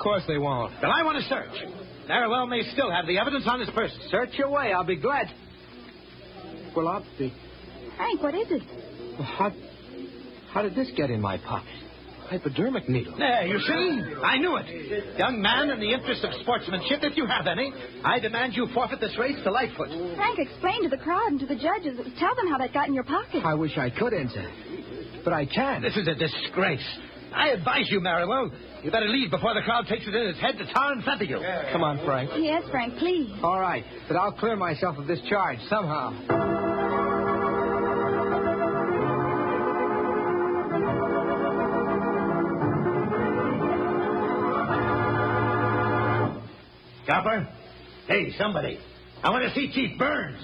course they won't. Well, I want to search. Narrowell may still have the evidence on his person. Search away. I'll be glad. Well, I'll be... Frank, what is it? How did this get in my pocket? Hypodermic needle. There, you see? I knew it. Young man, in the interest of sportsmanship, if you have any, I demand you forfeit this race to Lightfoot. Frank, explain to the crowd and to the judges. Tell them how that got in your pocket. I wish I could, Ensign. But I can't. This is a disgrace. I advise you, Marrowell. You better leave before the crowd takes it in its head to tar and feather you. Come on, Frank. Yes, Frank, please. All right, but I'll clear myself of this charge somehow. Copper? Hey, somebody. I want to see Chief Burns.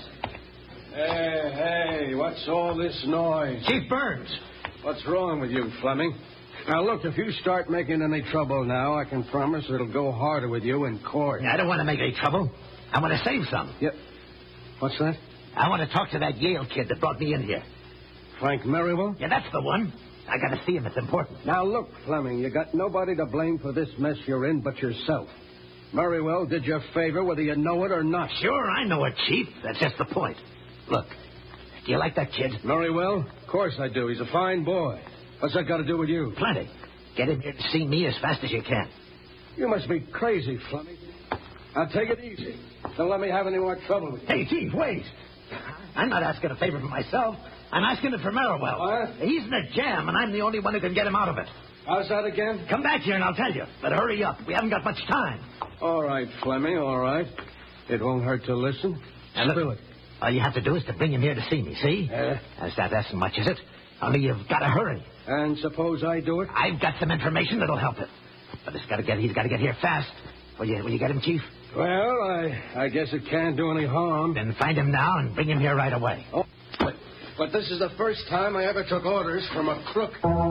Hey, what's all this noise? Chief Burns. What's wrong with you, Fleming? Now, look, if you start making any trouble now, I can promise it'll go harder with you in court. I don't want to make any trouble. I want to save some. Yep. What's that? I want to talk to that Yale kid that brought me in here. Frank Merriwell? Yeah, that's the one. I got to see him. It's important. Now, look, Fleming, you got nobody to blame for this mess you're in but yourself. Merriwell did you a favor whether you know it or not. Sure, I know it, Chief. That's just the point. Look, do you like that kid? Merriwell? Of course I do. He's a fine boy. What's that got to do with you? Plenty. Get him here to see me as fast as you can. You must be crazy, Fleming. Now, take it easy. Don't let me have any more trouble with you. Hey, Chief, wait. I'm not asking a favor for myself. I'm asking it for Merriwell. What? He's in a jam, and I'm the only one who can get him out of it. How's that again? Come back here and I'll tell you. But hurry up. We haven't got much time. All right, Fleming, all right. It won't hurt to listen. And look, Spill it. all you have to do is to bring him here to see me, see? That's not as much, is it? Only you've got to hurry. And suppose I do it? I've got some information that'll help him. But he's got to get here fast. Will you get him, Chief? Well, I guess it can't do any harm. Then find him now and bring him here right away. Oh, but this is the first time I ever took orders from a crook.